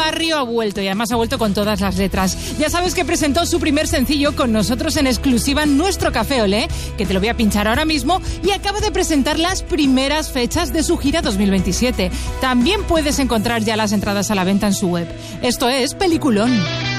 Barrio ha vuelto y además ha vuelto con todas las letras. Ya sabes que presentó su primer sencillo con nosotros en exclusiva en nuestro Café Olé, que te lo voy a pinchar ahora mismo, y acaba de presentar las primeras fechas de su gira 2027. También puedes encontrar ya las entradas a la venta en su web. Esto es Peliculón.